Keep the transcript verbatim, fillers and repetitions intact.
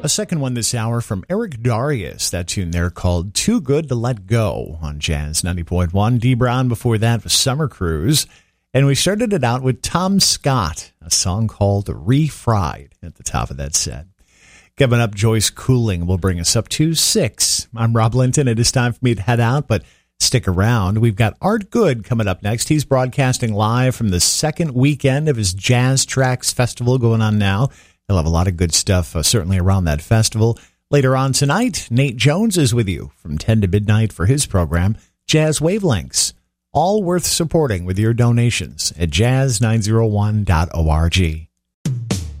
A second one this hour from Eric Darius. That tune there called Too Good to Let Go on Jazz ninety point one. Dee Brown before that was Summer Cruise. And we started it out with Tom Scott, a song called Refried at the top of that set. Coming up, Joyce Cooling will bring us up to six. I'm Rob Linton. It is time for me to head out, but stick around. We've got Art Good coming up next. He's broadcasting live from the second weekend of his Jazz Tracks Festival going on now. He'll have a lot of good stuff, uh, certainly around that festival. Later on tonight, Nate Jones is with you from ten to midnight for his program, Jazz Wavelengths. All worth supporting with your donations at jazz nine oh one dot org.